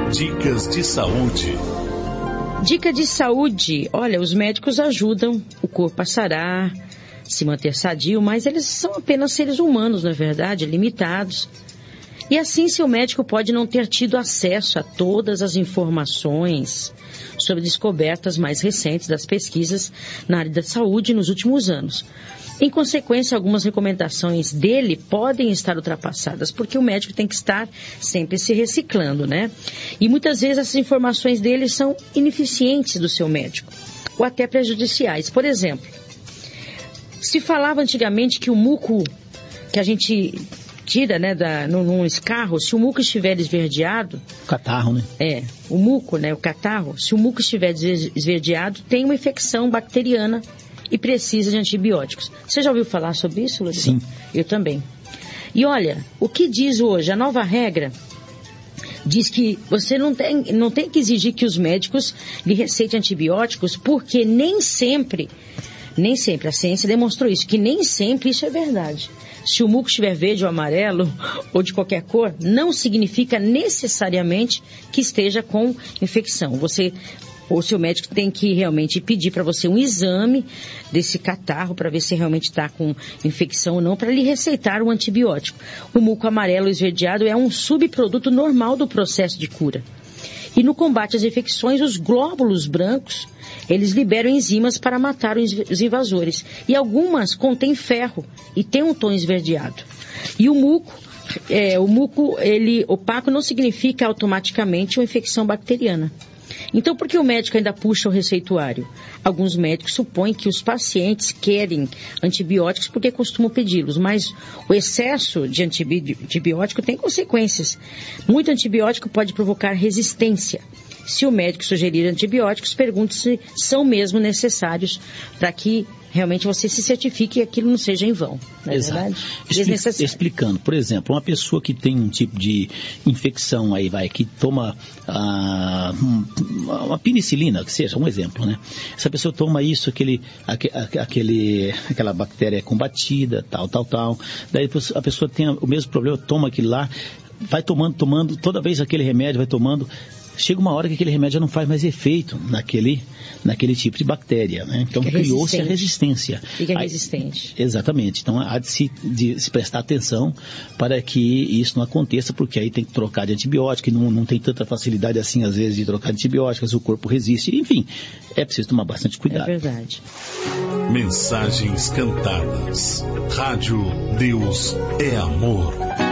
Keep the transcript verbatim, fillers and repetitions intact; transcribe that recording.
Dicas de saúde. Dica de saúde. Olha, os médicos ajudam o corpo a sarar, se manter sadio, mas eles são apenas seres humanos, não é verdade? Limitados. E assim, seu médico pode não ter tido acesso a todas as informações sobre descobertas mais recentes das pesquisas na área da saúde nos últimos anos. Em consequência, algumas recomendações dele podem estar ultrapassadas, porque o médico tem que estar sempre se reciclando, né? E muitas vezes essas informações dele são ineficientes do seu médico, ou até prejudiciais. Por exemplo, se falava antigamente que o muco que a gente tira, né, da, num, num escarro, se o muco estiver esverdeado... Catarro, né? É, o muco, né, o catarro, se o muco estiver esverdeado, tem uma infecção bacteriana e precisa de antibióticos. Você já ouviu falar sobre isso, Lúcio? Sim. Eu também. E olha, o que diz hoje? A nova regra diz que você não tem, não tem que exigir que os médicos lhe receitem antibióticos, porque nem sempre, nem sempre, a ciência demonstrou isso, que nem sempre isso é verdade. Se o muco estiver verde ou amarelo, ou de qualquer cor, não significa necessariamente que esteja com infecção. Você, o seu médico tem que realmente pedir para você um exame desse catarro para ver se realmente está com infecção ou não, para lhe receitar um antibiótico. O muco amarelo esverdeado é um subproduto normal do processo de cura. E no combate às infecções, os glóbulos brancos, eles liberam enzimas para matar os invasores. E algumas contêm ferro e têm um tom esverdeado. E o muco, é, o muco ele, opaco não significa automaticamente uma infecção bacteriana. Então, por que o médico ainda puxa o receituário? Alguns médicos supõem que os pacientes querem antibióticos porque costumam pedi-los, mas o excesso de antibiótico tem consequências. Muito antibiótico pode provocar resistência. Se o médico sugerir antibióticos, pergunte se são mesmo necessários para que realmente você se certifique que aquilo não seja em vão. Não é Exato. verdade? Expli- explicando, por exemplo, uma pessoa que tem um tipo de infecção aí, vai, que toma ah, uma penicilina, que seja um exemplo, né? Essa pessoa toma isso, aquele, aquele, aquela bactéria é combatida, tal, tal, tal. Daí a pessoa tem o mesmo problema, toma aquilo lá, vai tomando, tomando, toda vez aquele remédio vai tomando. Chega uma hora que aquele remédio já não faz mais efeito naquele, naquele tipo de bactéria, né? Então criou-se a resistência. Fica resistente. Aí, exatamente. Então há de se, de se prestar atenção para que isso não aconteça, porque aí tem que trocar de antibiótico, e não, não tem tanta facilidade assim, às vezes, de trocar de antibióticos, o corpo resiste. Enfim, é preciso tomar bastante cuidado. É verdade. Mensagens cantadas. Rádio Deus é Amor.